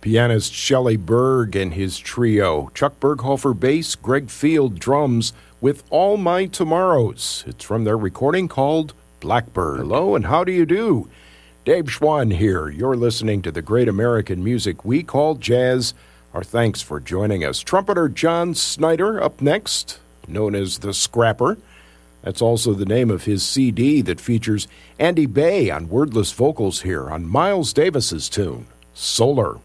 Pianist Shelley Berg and his trio. Chuck Berghofer bass, Greg Field drums with All My Tomorrows. It's from their recording called Blackbird. Hello and how do you do? Dave Schwann here. You're listening to the great American music we call jazz. Our thanks for joining us. Trumpeter John Snyder up next, known as the Scrapper. That's also the name of his CD that features Andy Bay on wordless vocals here on Miles Davis's tune, Solar.